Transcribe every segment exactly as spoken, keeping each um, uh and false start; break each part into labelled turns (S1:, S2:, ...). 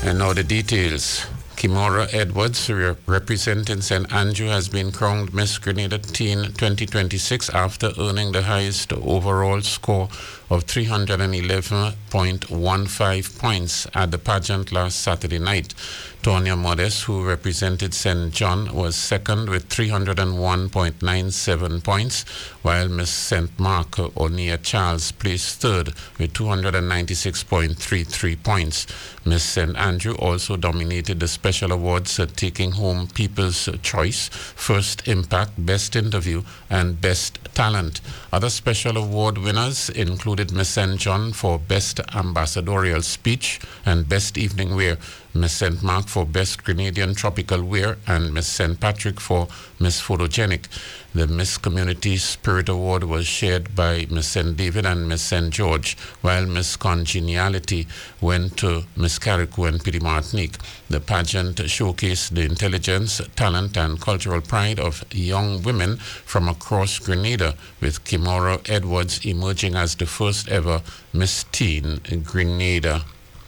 S1: And now the details. Kimora Edwards, re- representing Saint Andrew, has been crowned Miss Grenada Teen twenty twenty-six after earning the highest overall score of three hundred eleven point one five points at the pageant last Saturday night. Tonya Modest, who represented Saint John, was second with three hundred one point nine seven points, while Miss Saint Mark, Onia Charles, placed third with two hundred ninety-six point three three points. Miss Saint Andrew also dominated the special awards, uh, taking home People's Choice, First Impact, Best Interview, and Best Talent. Other special award winners included Miss Saint John for Best Ambassadorial Speech and Best Evening Wear, Miss Saint Mark for Best Grenadian Tropical Wear, and Miss Saint Patrick for Miss Photogenic. The Miss Community Spirit Award was shared by Miss Saint David and Miss Saint George, while Miss Congeniality went to Miss Carriacou and Piri Martinique. The pageant showcased the intelligence, talent, and cultural pride of young women from across Grenada, with Kimora Edwards emerging as the first ever Miss Teen Grenada.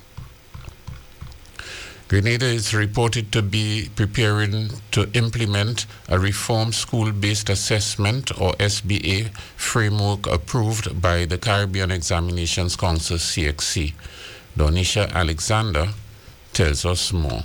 S1: Grenada is reported to be preparing to implement a reform school-based assessment, or S B A, framework approved by the Caribbean Examinations Council, C X C. Donisha Alexander tells us more.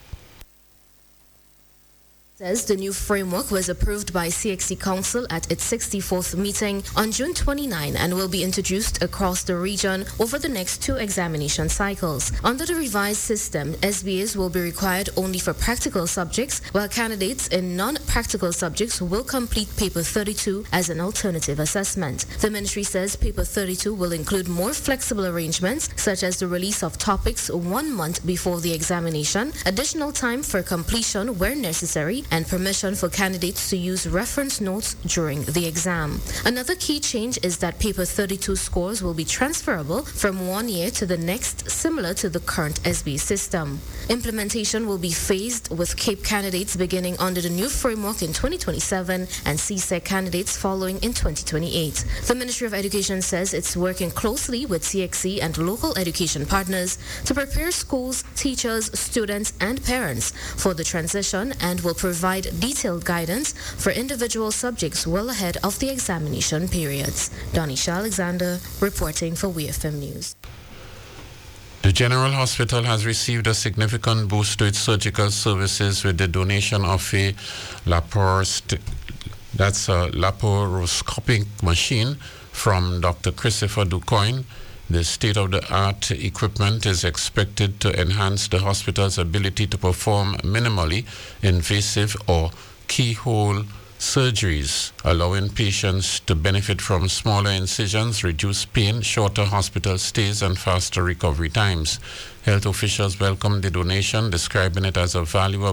S2: Says the new framework was approved by C X C Council at its sixty-fourth meeting on June twenty-ninth and will be introduced across the region over the next two examination cycles. Under the revised system, S B As will be required only for practical subjects, while candidates in non-practical subjects will complete Paper thirty-two as an alternative assessment. The ministry says Paper thirty-two will include more flexible arrangements, such as the release of topics one month before the examination, additional time for completion where necessary, and permission for candidates to use reference notes during the exam. Another key change is that Paper thirty-two scores will be transferable from one year to the next, similar to the current S B system. Implementation will be phased, with CAPE candidates beginning under the new framework in twenty twenty-seven and C S E C candidates following in twenty twenty-eight. The Ministry of Education says it's working closely with C X C and local education partners to prepare schools, teachers, students, and parents for the transition, and will provide provide detailed guidance for individual subjects well ahead of the examination periods. Donisha Alexander reporting for W F M News.
S1: The General Hospital has received a significant boost to its surgical services with the donation of a laparoscopic, that's a laparoscopic machine from Doctor Christopher Ducoin. The state-of-the-art equipment is expected to enhance the hospital's ability to perform minimally invasive or keyhole surgeries, allowing patients to benefit from smaller incisions, reduced pain, shorter hospital stays, and faster recovery times. Health officials welcomed the donation, describing it as a valuable